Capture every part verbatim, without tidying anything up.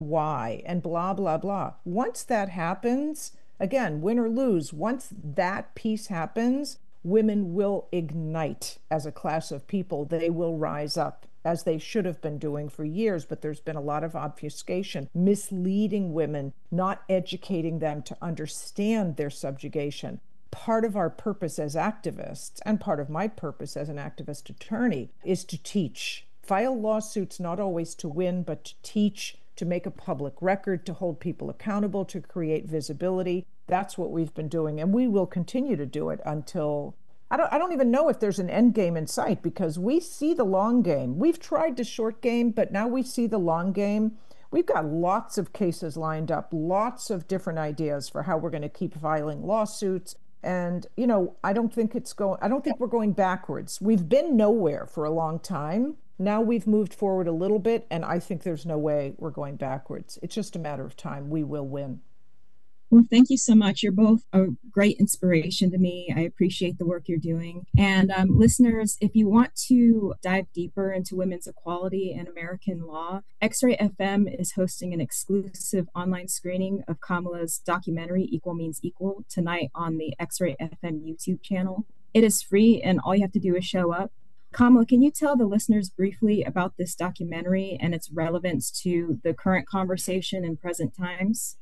why and blah, blah, blah. Once that happens, again, win or lose, once that piece happens, women will ignite as a class of people. They will rise up as they should have been doing for years, but there's been a lot of obfuscation, misleading women, not educating them to understand their subjugation. Part of our purpose as activists, and part of my purpose as an activist attorney, is to teach. File lawsuits not always to win, but to teach, to make a public record, to hold people accountable, to create visibility. That's what we've been doing, and we will continue to do it until I don't I don't even know if there's an end game in sight, because we see the long game. We've tried the short game, but now we see the long game. We've got lots of cases lined up, lots of different ideas for how we're going to keep filing lawsuits. And, you know, I don't think it's going, I don't think we're going backwards. We've been nowhere for a long time. Now we've moved forward a little bit, and I think there's no way we're going backwards. It's just a matter of time. We will win. Well, thank you so much. You're both a great inspiration to me. I appreciate the work you're doing. And um, listeners, if you want to dive deeper into women's equality and American law, X-Ray F M is hosting an exclusive online screening of Kamala's documentary, Equal Means Equal, tonight on the X-Ray F M YouTube channel. It is free, and all you have to do is show up. Kamala, can you tell the listeners briefly about this documentary and its relevance to the current conversation in present times?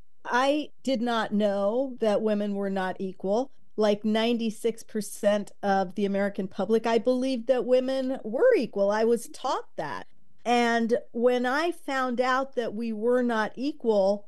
I did not know that women were not equal. Like ninety-six percent of the American public, I believed that women were equal. I was taught that. And when I found out that we were not equal,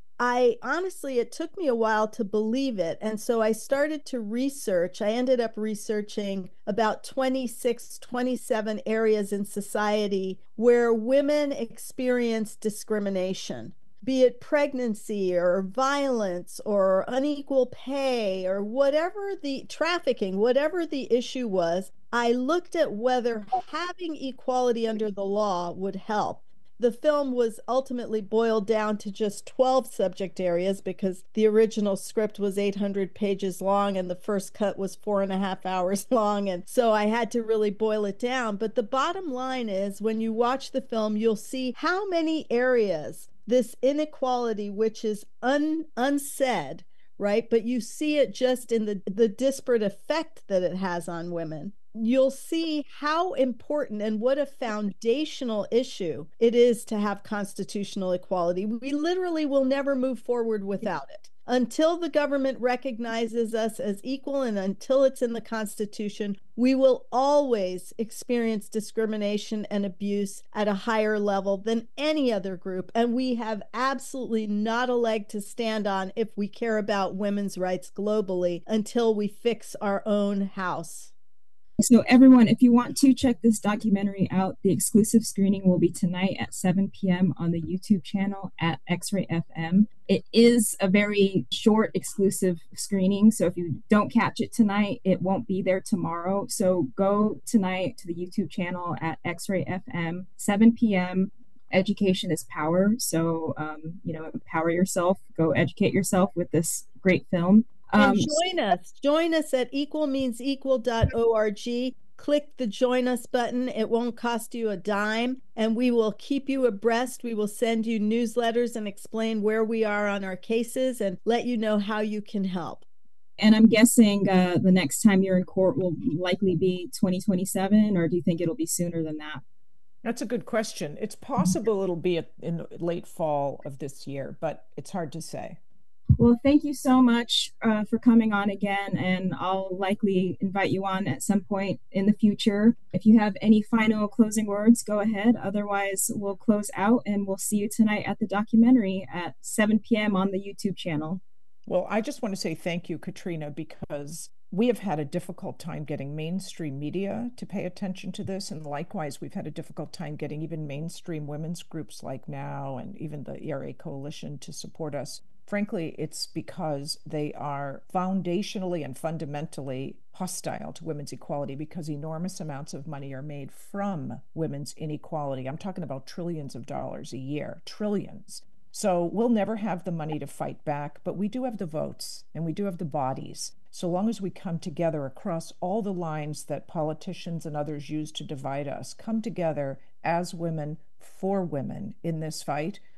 I honestly, it took me a while to believe it. And so I started to research. I ended up researching about twenty-six, twenty-seven areas in society where women experience discrimination, be it pregnancy or violence or unequal pay or whatever the trafficking, whatever the issue was. I looked at whether having equality under the law would help. The film was ultimately boiled down to just twelve subject areas because the original script was eight hundred pages long and the first cut was four and a half hours long. And so I had to really boil it down. But the bottom line is, when you watch the film, you'll see how many areas this inequality, which is un, unsaid, right? But you see it just in the, the disparate effect that it has on women. You'll see how important and what a foundational issue it is to have constitutional equality. We literally will never move forward without it. Until the government recognizes us as equal and until it's in the Constitution, we will always experience discrimination and abuse at a higher level than any other group. And we have absolutely not a leg to stand on if we care about women's rights globally until we fix our own house. So everyone, if you want to check this documentary out, the exclusive screening will be tonight at seven p.m. on the YouTube channel at X-Ray F M. It is a very short exclusive screening, so if you don't catch it tonight, it won't be there tomorrow. So go tonight to the YouTube channel at X-Ray F M, seven p.m. Education is power. So, um, you know, empower yourself, go educate yourself with this great film. And join us. Join us at equal means equal dot org. Click the join us button. It won't cost you a dime, and we will keep you abreast. We will send you newsletters and explain where we are on our cases and let you know how you can help. And I'm guessing uh, the next time you're in court will likely be twenty twenty-seven, or do you think it'll be sooner than that? That's a good question. It's possible it'll be in late fall of this year, but it's hard to say. Well, thank you so much uh, for coming on again, and I'll likely invite you on at some point in the future. If you have any final closing words, go ahead. Otherwise, we'll close out, and we'll see you tonight at the documentary at seven p.m. on the YouTube channel. Well, I just want to say thank you, Katrina, because we have had a difficult time getting mainstream media to pay attention to this. And likewise, we've had a difficult time getting even mainstream women's groups like NOW and even the E R A Coalition to support us. Frankly, it's because they are foundationally and fundamentally hostile to women's equality, because enormous amounts of money are made from women's inequality. I'm talking about trillions of dollars a year, trillions. So we'll never have the money to fight back, but we do have the votes and we do have the bodies. So long as we come together across all the lines that politicians and others use to divide us, come together as women for women in this fight,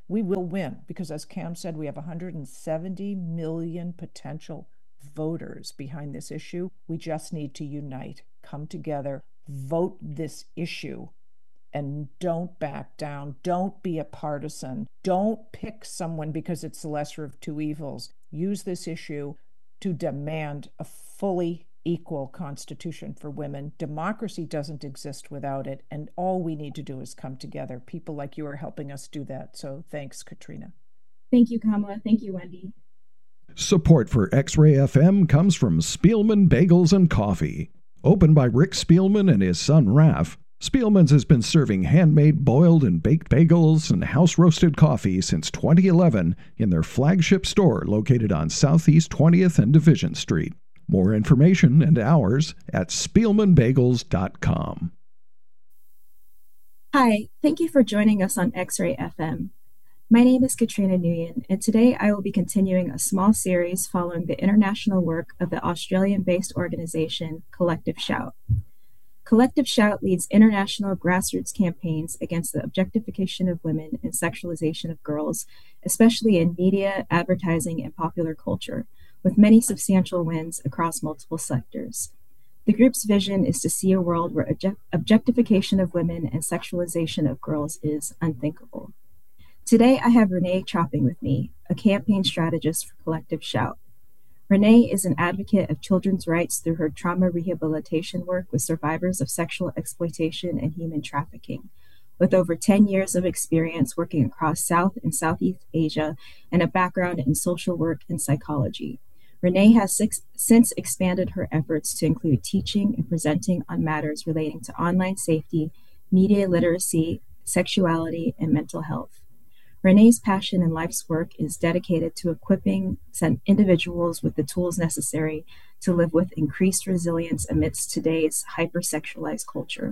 we will win, because as Cam said, we have one hundred seventy million potential voters behind this issue. We just need to unite, come together, vote this issue, and don't back down. Don't be a partisan. Don't pick someone because it's the lesser of two evils. Use this issue to demand a fully equal constitution for women. Democracy doesn't exist without it, and all we need to do is come together. People like you are helping us do that. So thanks, Katrina. Thank you, Kamala. Thank you, Wendy. Support for X-Ray F M comes from Spielman Bagels and Coffee. Opened by Rick Spielman and his son Raph, Spielman's has been serving handmade boiled and baked bagels and house-roasted coffee since twenty eleven in their flagship store located on Southeast twentieth and Division Street. More information and hours at spielman bagels dot com. Hi, thank you for joining us on X-Ray F M. My name is Katrina Nguyen, and today I will be continuing a small series following the international work of the Australian-based organization Collective Shout. Collective Shout leads international grassroots campaigns against the objectification of women and sexualization of girls, especially in media, advertising, and popular culture, with many substantial wins across multiple sectors. The group's vision is to see a world where object- objectification of women and sexualization of girls is unthinkable. Today, I have Renee Chopping with me, a campaign strategist for Collective Shout. Renee is an advocate of children's rights through her trauma rehabilitation work with survivors of sexual exploitation and human trafficking. With over ten years of experience working across South and Southeast Asia and a background in social work and psychology, Renee has six, since expanded her efforts to include teaching and presenting on matters relating to online safety, media literacy, sexuality, and mental health. Renee's passion in life's work is dedicated to equipping individuals with the tools necessary to live with increased resilience amidst today's hypersexualized culture.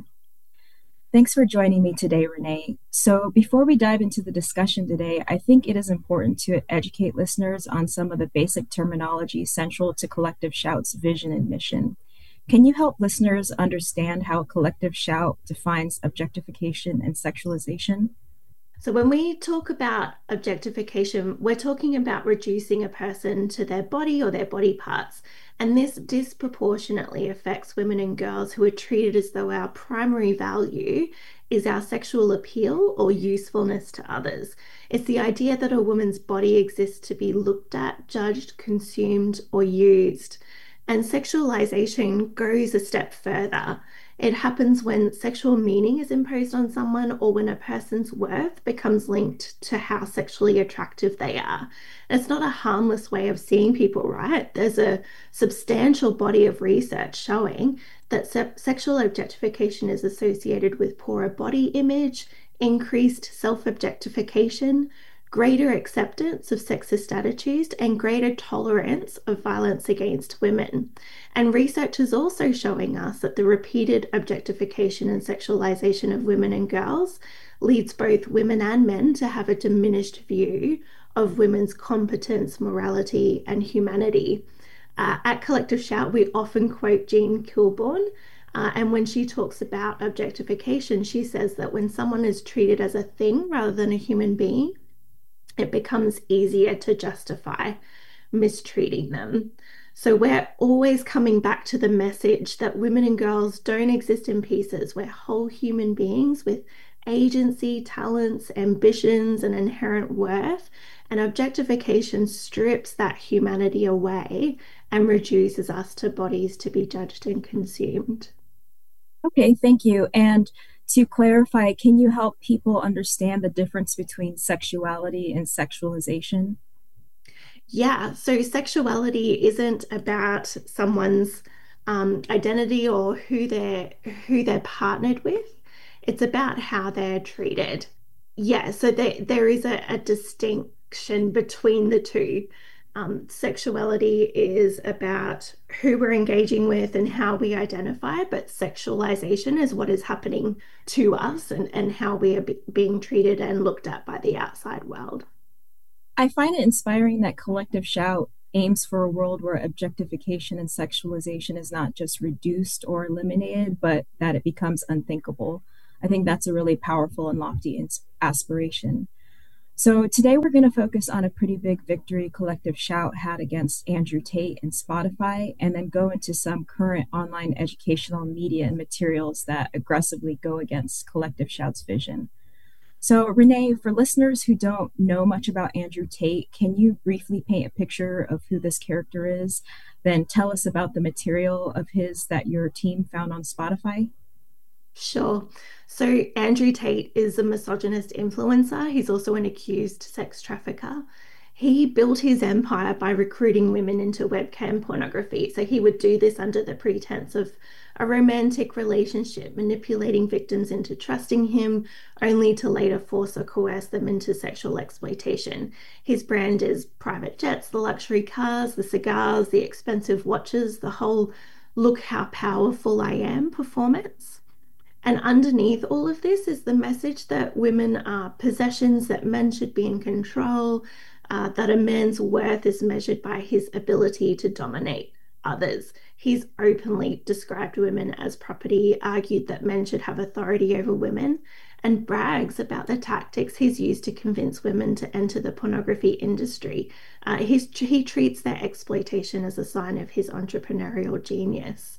Thanks for joining me today, Renee. So before we dive into the discussion today, I think it is important to educate listeners on some of the basic terminology central to Collective Shout's vision and mission. Can you help listeners understand how Collective Shout defines objectification and sexualization? So when we talk about objectification, we're talking about reducing a person to their body or their body parts. And this disproportionately affects women and girls who are treated as though our primary value is our sexual appeal or usefulness to others. It's the idea that a woman's body exists to be looked at, judged, consumed, or used. And sexualization goes a step further. It happens when sexual meaning is imposed on someone or when a person's worth becomes linked to how sexually attractive they are. It's not a harmless way of seeing people, right? There's a substantial body of research showing that se- sexual objectification is associated with poorer body image, increased self-objectification, greater acceptance of sexist attitudes, and greater tolerance of violence against women. And research is also showing us that the repeated objectification and sexualization of women and girls leads both women and men to have a diminished view of women's competence, morality, and humanity. Uh, at Collective Shout, we often quote Jean Kilbourne, uh, and when she talks about objectification, she says that when someone is treated as a thing rather than a human being, it becomes easier to justify mistreating them. So we're always coming back to the message that women and girls don't exist in pieces. We're whole human beings with agency, talents, ambitions, and inherent worth. And objectification strips that humanity away and reduces us to bodies to be judged and consumed. Okay, thank you. And to clarify, can you help people understand the difference between sexuality and sexualization? Yeah, so sexuality isn't about someone's um, identity or who they're who they're partnered with. It's about how they're treated. Yeah, so there, there is a, a distinction between the two. Um, sexuality is about who we're engaging with and how we identify, but sexualization is what is happening to us and, and how we are be- being treated and looked at by the outside world. I find it inspiring that Collective Shout aims for a world where objectification and sexualization is not just reduced or eliminated, but that it becomes unthinkable. I think that's a really powerful and lofty ins- aspiration. So today we're going to focus on a pretty big victory Collective Shout had against Andrew Tate and Spotify, and then go into some current online educational media and materials that aggressively go against Collective Shout's vision. So Renee, for listeners who don't know much about Andrew Tate, can you briefly paint a picture of who this character is? Then tell us about the material of his that your team found on Spotify. Sure. So Andrew Tate is a misogynist influencer. He's also an accused sex trafficker. He built his empire by recruiting women into webcam pornography. So he would do this under the pretense of a romantic relationship, manipulating victims into trusting him, only to later force or coerce them into sexual exploitation. His brand is private jets, the luxury cars, the cigars, the expensive watches, the whole "look how powerful I am" performance. And underneath all of this is the message that women are possessions, that men should be in control, uh, that a man's worth is measured by his ability to dominate others. He's openly described women as property, argued that men should have authority over women, and brags about the tactics he's used to convince women to enter the pornography industry. Uh, he's, he treats their exploitation as a sign of his entrepreneurial genius.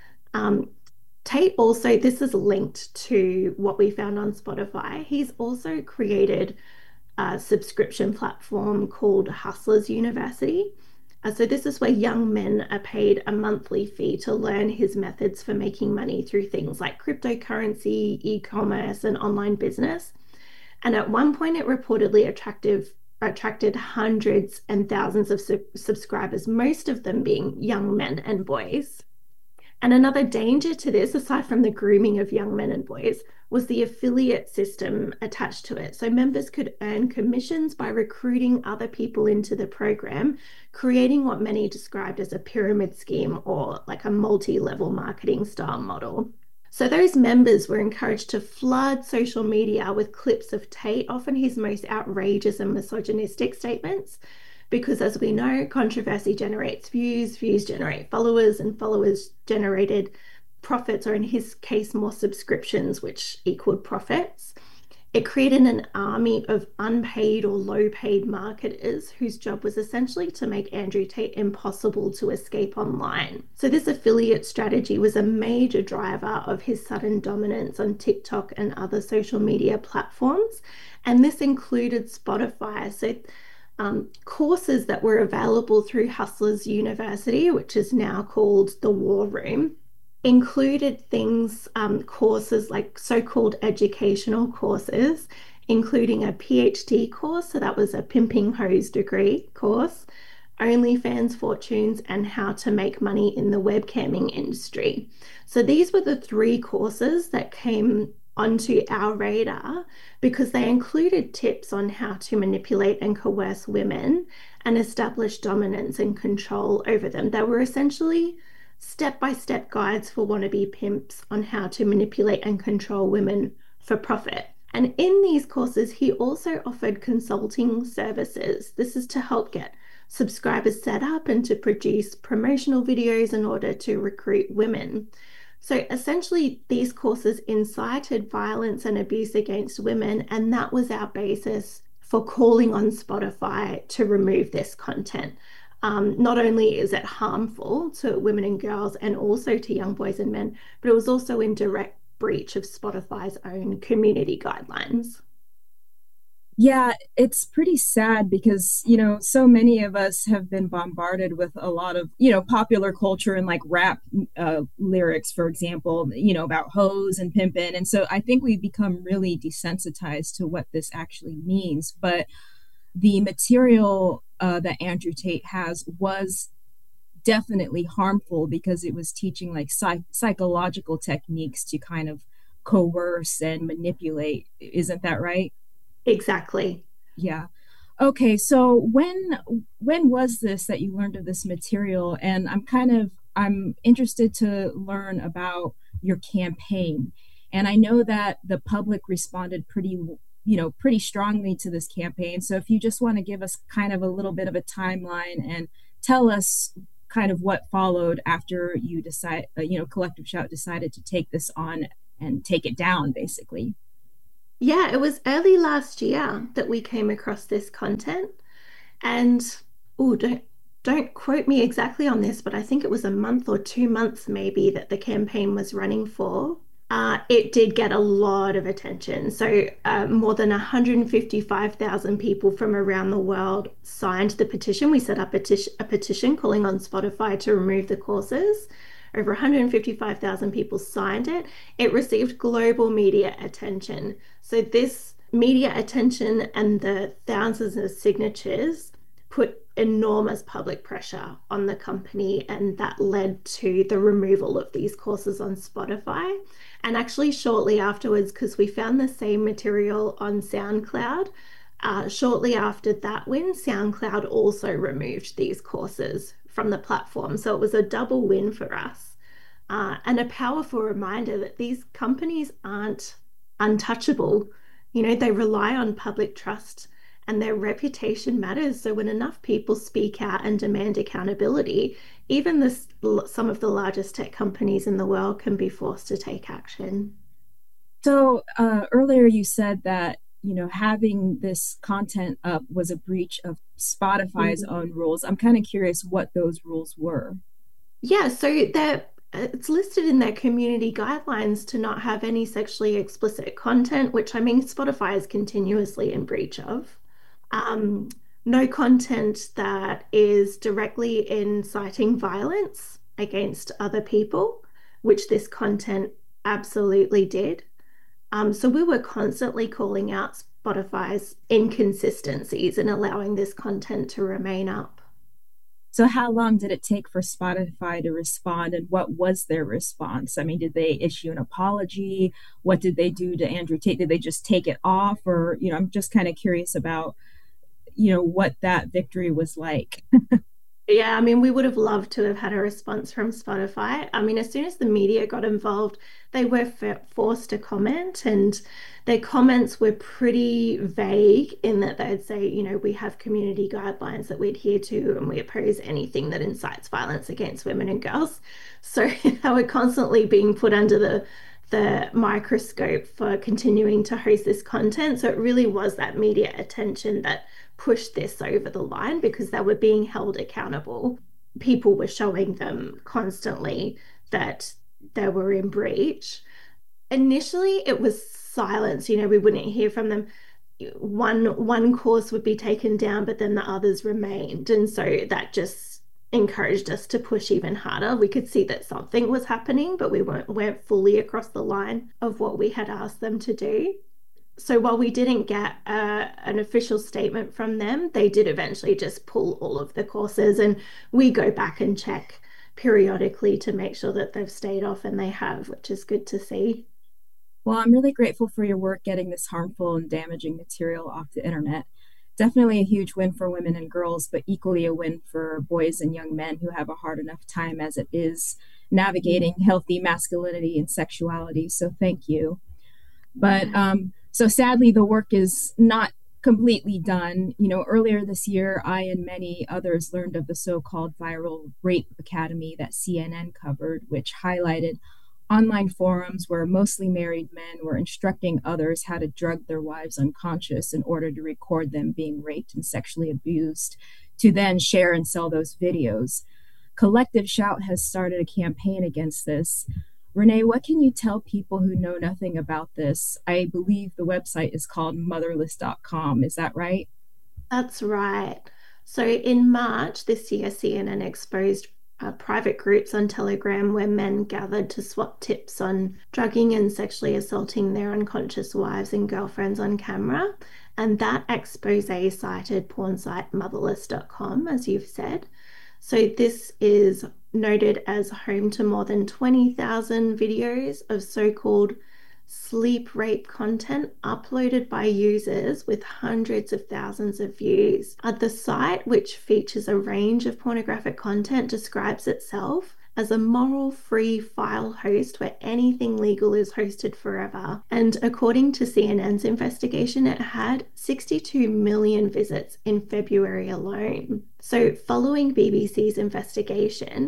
Um, Tate also, this is linked to what we found on Spotify. He's also created a subscription platform called Hustlers University. Uh, so this is where young men are paid a monthly fee to learn his methods for making money through things like cryptocurrency, e-commerce, and online business. And at one point, it reportedly attractive, attracted hundreds and thousands of sub- subscribers, most of them being young men and boys. And another danger to this, aside from the grooming of young men and boys, was the affiliate system attached to it. So members could earn commissions by recruiting other people into the program, creating what many described as a pyramid scheme or like a multi-level marketing style model. So those members were encouraged to flood social media with clips of Tate, often his most outrageous and misogynistic statements, because as we know, controversy generates views, views generate followers, and followers generated profits, or in his case, more subscriptions, which equaled profits. It created an army of unpaid or low-paid marketers whose job was essentially to make Andrew Tate impossible to escape online. So this affiliate strategy was a major driver of his sudden dominance on TikTok and other social media platforms, and this included Spotify. So Um, courses that were available through Hustlers University, which is now called the War Room, included things, um, courses like so-called educational courses, including a PhD course, so that was a pimping hose degree course, OnlyFans fortunes, and how to make money in the webcamming industry. So these were the three courses that came onto our radar because they included tips on how to manipulate and coerce women and establish dominance and control over them. They were essentially step-by-step guides for wannabe pimps on how to manipulate and control women for profit. And in these courses, he also offered consulting services. This is to help get subscribers set up and to produce promotional videos in order to recruit women. So essentially, these courses incited violence and abuse against women, and that was our basis for calling on Spotify to remove this content. Um, not only is it harmful to women and girls and also to young boys and men, but it was also in direct breach of Spotify's own community guidelines. Yeah, it's pretty sad because, you know, so many of us have been bombarded with a lot of, you know, popular culture and like rap uh, lyrics, for example, you know, about hoes and pimping. And so I think we've become really desensitized to what this actually means. But the material uh, that Andrew Tate has was definitely harmful because it was teaching like psych- psychological techniques to kind of coerce and manipulate. Isn't that right? Exactly. Yeah. Okay. So when when was this that you learned of this material? And I'm kind of I'm interested to learn about your campaign. And I know that the public responded pretty, you know, pretty strongly to this campaign. So if you just want to give us kind of a little bit of a timeline and tell us kind of what followed after you decide, uh, you know, Collective Shout decided to take this on and take it down, basically. Yeah, it was early last year that we came across this content. And oh, don't don't quote me exactly on this, but I think it was a month or two months maybe that the campaign was running for. Uh, it did get a lot of attention. So uh, more than one hundred fifty-five thousand people from around the world signed the petition. We set up a, tis- a petition calling on Spotify to remove the courses. Over one hundred fifty-five thousand people signed it. It received global media attention. So this media attention and the thousands of signatures put enormous public pressure on the company, and that led to the removal of these courses on Spotify. And actually, shortly afterwards, because we found the same material on SoundCloud, uh, shortly after that win, SoundCloud also removed these courses from the platform. So it was a double win for us, uh, and a powerful reminder that these companies aren't untouchable. You know, they rely on public trust and their reputation matters. So when enough people speak out and demand accountability, even this, some of the largest tech companies in the world can be forced to take action. So uh, earlier you said that, you know, having this content up was a breach of Spotify's mm-hmm. own rules. I'm kind of curious what those rules were. Yeah, so they're it's listed in their community guidelines to not have any sexually explicit content, which I mean, Spotify is continuously in breach of. Um, no content that is directly inciting violence against other people, which this content absolutely did. Um, so we were constantly calling out Spotify's inconsistencies in allowing this content to remain up. So how long did it take for Spotify to respond, and what was their response? I mean, did they issue an apology? What did they do to Andrew Tate? Did they just take it off? Or, you know, I'm just kind of curious about, you know, what that victory was like. Yeah, I mean, we would have loved to have had a response from Spotify. I mean, as soon as the media got involved, they were forced to comment, and their comments were pretty vague in that they'd say, you know, we have community guidelines that we adhere to, and we oppose anything that incites violence against women and girls. So they were constantly being put under the the microscope for continuing to host this content. So it really was that media attention that pushed this over the line, because they were being held accountable. People were showing them constantly that they were in breach. Initially, it was silence. You know, we wouldn't hear from them. One one course would be taken down, but then the others remained. And so that just encouraged us to push even harder. We could see that something was happening, but we weren't, weren't fully across the line of what we had asked them to do. So while we didn't get uh, an official statement from them, they did eventually just pull all of the courses, and we go back and check periodically to make sure that they've stayed off, and they have, which is good to see. Well, I'm really grateful for your work getting this harmful and damaging material off the internet. Definitely a huge win for women and girls, but equally a win for boys and young men who have a hard enough time as it is navigating healthy masculinity and sexuality. So thank you. But um, so sadly, the work is not completely done. You know, earlier this year, I and many others learned of the so-called viral rape academy that C N N covered, which highlighted online forums where mostly married men were instructing others how to drug their wives unconscious in order to record them being raped and sexually abused, to then share and sell those videos. Collective Shout has started a campaign against this. Renee, what can you tell people who know nothing about this? I believe the website is called motherless dot com. Is that right? That's right. So in March this year, C N N exposed uh, private groups on Telegram where men gathered to swap tips on drugging and sexually assaulting their unconscious wives and girlfriends on camera. And that expose cited porn site motherless dot com, as you've said. So this is noted as home to more than twenty thousand videos of so-called sleep rape content uploaded by users with hundreds of thousands of views. Uh, the site, which features a range of pornographic content, describes itself as a moral-free file host where anything legal is hosted forever. And according to C N N's investigation, it had sixty-two million visits in February alone. So following B B C's investigation,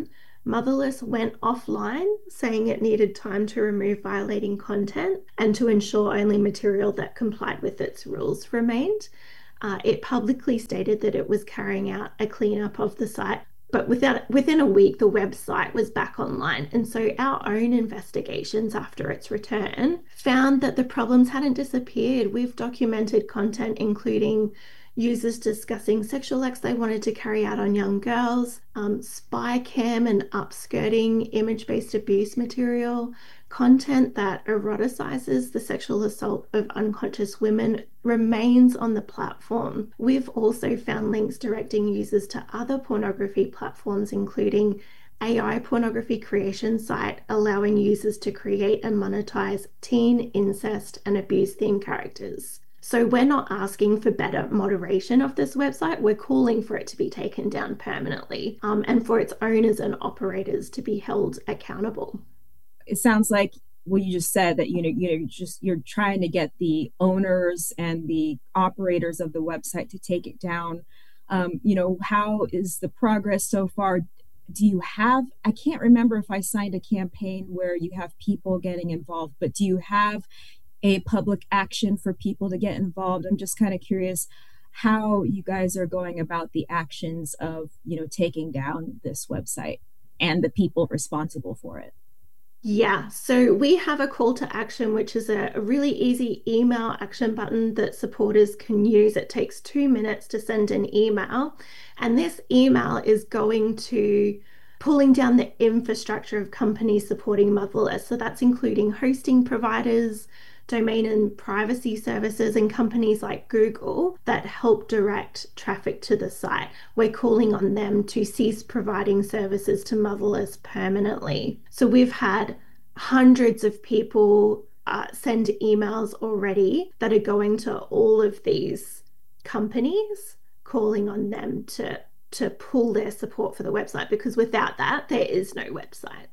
Motherless went offline, saying it needed time to remove violating content and to ensure only material that complied with its rules remained. Uh, it publicly stated that it was carrying out a cleanup of the site, but without, within a week, the website was back online. And so our own investigations after its return found that the problems hadn't disappeared. We've documented content including users discussing sexual acts they wanted to carry out on young girls, um, spy cam and upskirting image-based abuse material, content that eroticizes the sexual assault of unconscious women remains on the platform. We've also found links directing users to other pornography platforms, including A I pornography creation site, allowing users to create and monetize teen, incest, and abuse-themed characters. So we're not asking for better moderation of this website. We're calling for it to be taken down permanently, um, and for its owners and operators to be held accountable. It sounds like what you just said, that you know you know just you're trying to get the owners and the operators of the website to take it down. Um, you know, how is the progress so far? Do you have, I can't remember if I signed a campaign where you have people getting involved, but do you have a public action for people to get involved? I'm just kind of curious how you guys are going about the actions of, you know, taking down this website and the people responsible for it. Yeah, so we have a call to action, which is a, a really easy email action button that supporters can use. It takes two minutes to send an email, and this email is going to pulling down the infrastructure of companies supporting motherless. So that's including hosting providers, domain and privacy services, and companies like Google that help direct traffic to the site. We're calling on them to cease providing services to motherless permanently. So we've had hundreds of people uh, send emails already that are going to all of these companies, calling on them to, to pull their support for the website, because without that, there is no website.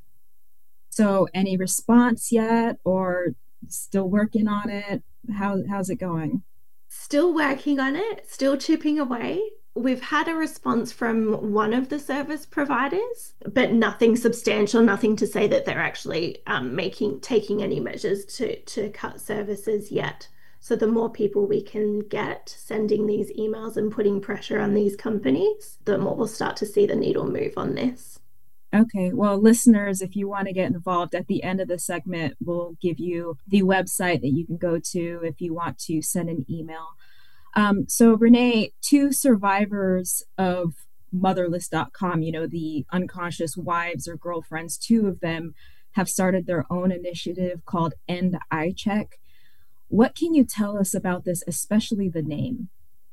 So any response yet, or still working on it? How, how's it going? Still working on it, still chipping away. We've had a response from one of the service providers, but nothing substantial, nothing to say that they're actually um, making, taking any measures to, to cut services yet. So the more people we can get sending these emails and putting pressure on these companies, the more we'll start to see the needle move on this. Okay, well, listeners, if you want to get involved, at the end of the segment, we'll give you the website that you can go to if you want to send an email. Um, so, Renee, two survivors of motherless dot com, you know, the unconscious wives or girlfriends, two of them have started their own initiative called End I Check. What can you tell us about this, especially the name?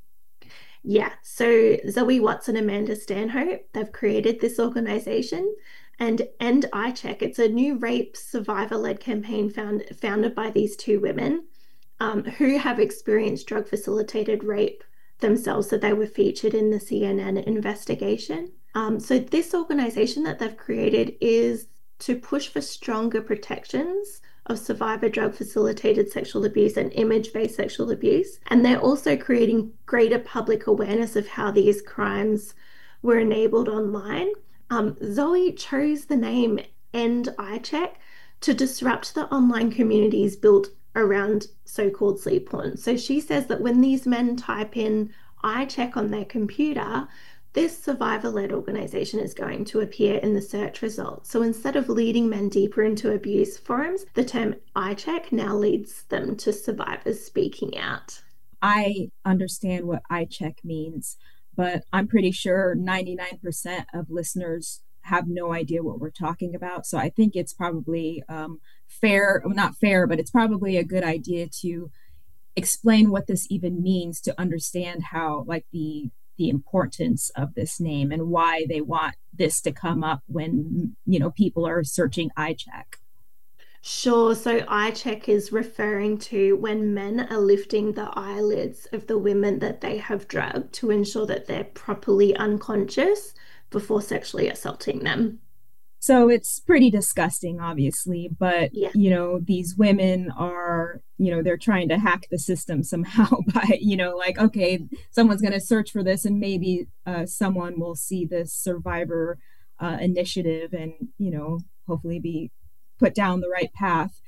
Yeah, so Zoe Watts and Amanda Stanhope, they've created this organization, and End I Check, it's a new rape survivor-led campaign found, founded by these two women um, who have experienced drug-facilitated rape themselves, so they were featured in the C N N investigation. Um, so this organization that they've created is to push for stronger protections of survivor drug-facilitated sexual abuse and image-based sexual abuse. And they're also creating greater public awareness of how these crimes were enabled online. Um, Zoe chose the name End I Check to disrupt the online communities built around so-called sleep porn. So she says that when these men type in I Check on their computer, this survivor-led organization is going to appear in the search results. So instead of leading men deeper into abuse forums, the term I Check now leads them to survivors speaking out. I understand what I Check means, but I'm pretty sure ninety-nine percent of listeners have no idea what we're talking about. So I think it's probably um, fair, well, not fair, but it's probably a good idea to explain what this even means, to understand how, like, the the importance of this name and why they want this to come up when, you know, people are searching I Check. Sure. So I Check is referring to when men are lifting the eyelids of the women that they have drugged to ensure that they're properly unconscious before sexually assaulting them. So it's pretty disgusting, obviously, but, yeah. you know, these women are, you know, they're trying to hack the system somehow by, you know, like, okay, someone's going to search for this and maybe uh, someone will see this survivor uh, initiative and, you know, hopefully be put down the right path.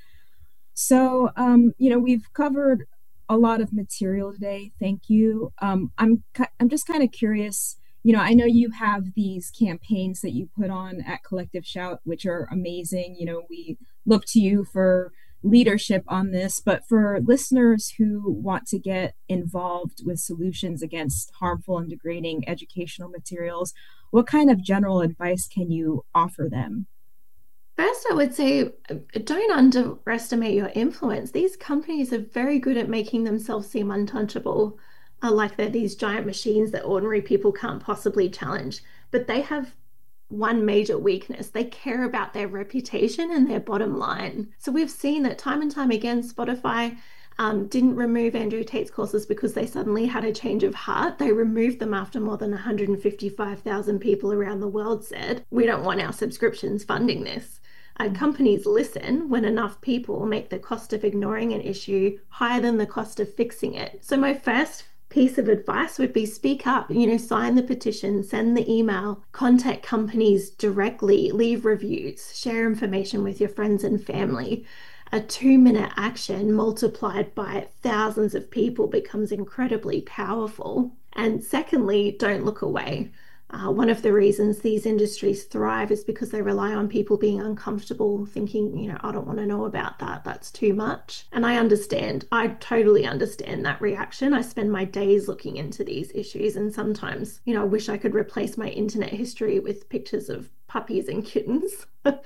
So, um, you know, we've covered a lot of material today. Thank you. Um, I'm I'm just kind of curious. You know, I know you have these campaigns that you put on at Collective Shout, which are amazing. You know, we look to you for leadership on this, but for listeners who want to get involved with solutions against harmful and degrading educational materials, what kind of general advice can you offer them? First, I would say don't underestimate your influence. These companies are very good at making themselves seem untouchable, uh, like they're these giant machines that ordinary people can't possibly challenge. But they have one major weakness. They care about their reputation and their bottom line. So we've seen that time and time again. Spotify um, didn't remove Andrew Tate's courses because they suddenly had a change of heart. They removed them after more than one hundred fifty-five thousand people around the world said, we don't want our subscriptions funding this. Uh, companies listen when enough people make the cost of ignoring an issue higher than the cost of fixing it. So my first piece of advice would be speak up, you know, sign the petition, send the email, contact companies directly, leave reviews, share information with your friends and family. A two-minute action multiplied by thousands of people becomes incredibly powerful. And secondly, don't look away. Uh, one of the reasons these industries thrive is because they rely on people being uncomfortable, thinking, you know, I don't want to know about that. That's too much. And I understand. I totally understand that reaction. I spend my days looking into these issues. And sometimes, you know, I wish I could replace my internet history with pictures of puppies and kittens.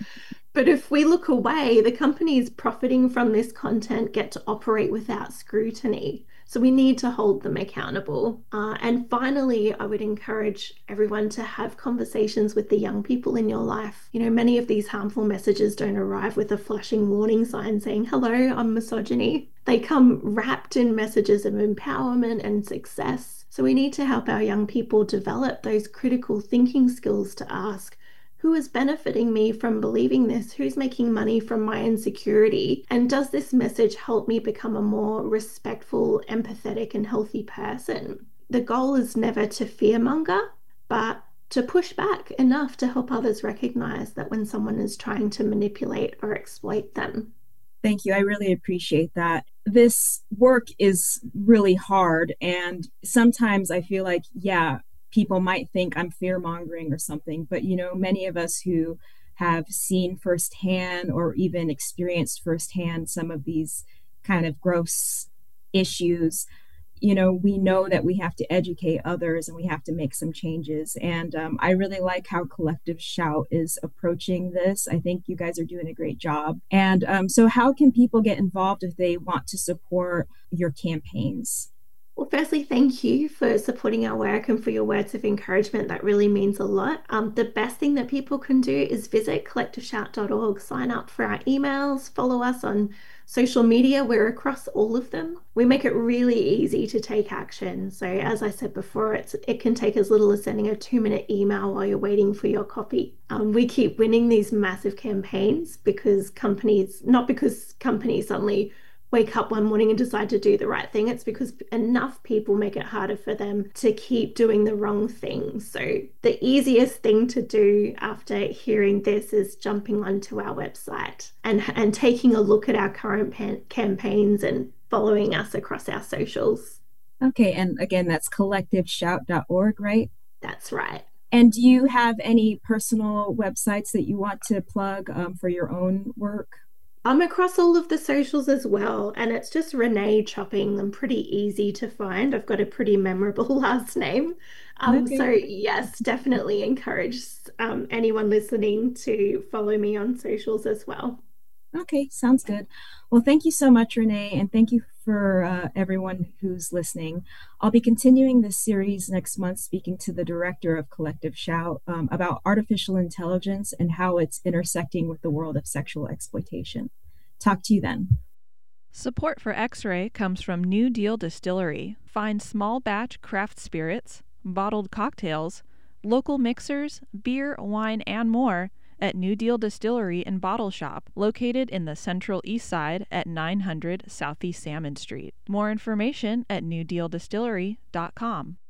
But if we look away, the companies profiting from this content get to operate without scrutiny. So we need to hold them accountable. Uh, and finally, I would encourage everyone to have conversations with the young people in your life. You know, many of these harmful messages don't arrive with a flashing warning sign saying, hello, I'm misogyny. They come wrapped in messages of empowerment and success. So we need to help our young people develop those critical thinking skills to ask, who is benefiting me from believing this? Who's making money from my insecurity? And does this message help me become a more respectful, empathetic, and healthy person? The goal is never to fearmonger, but to push back enough to help others recognize that when someone is trying to manipulate or exploit them. Thank you. I really appreciate that. This work is really hard. And sometimes I feel like, yeah, people might think I'm fear mongering or something, but you know, many of us who have seen firsthand or even experienced firsthand some of these kind of gross issues, you know, we know that we have to educate others and we have to make some changes. And um, I really like how Collective Shout is approaching this. I think you guys are doing a great job. And um, so how can people get involved if they want to support your campaigns? Well, firstly, thank you for supporting our work and for your words of encouragement. That really means a lot. Um, the best thing that people can do is visit collective shout dot org, sign up for our emails, follow us on social media. We're across all of them. We make it really easy to take action. So as I said before, it's, it can take as little as sending a two-minute email while you're waiting for your copy. Um, we keep winning these massive campaigns because companies, not because companies suddenly wake up one morning and decide to do the right thing. It's because enough people make it harder for them to keep doing the wrong thing. So the easiest thing to do after hearing this is jumping onto our website and, and taking a look at our current pan- campaigns and following us across our socials. Okay, and again, that's collective shout dot org, right? That's right. And do you have any personal websites that you want to plug um, for your own work? I'm across all of the socials as well, and it's just Renee Chopping. I'm pretty easy to find. I've got a pretty memorable last name. Um, okay. So yes, definitely encourage um, anyone listening to follow me on socials as well. Okay, sounds good. Well, thank you so much, Renee, and thank you for uh, everyone who's listening. I'll be continuing this series next month, speaking to the director of Collective Shout um, about artificial intelligence and how it's intersecting with the world of sexual exploitation. Talk to you then. Support for X-Ray comes from New Deal Distillery. Find small batch craft spirits, bottled cocktails, local mixers, beer, wine, and more at New Deal Distillery and Bottle Shop, located in the Central East Side at nine hundred Southeast Salmon Street. More information at new deal distillery dot com.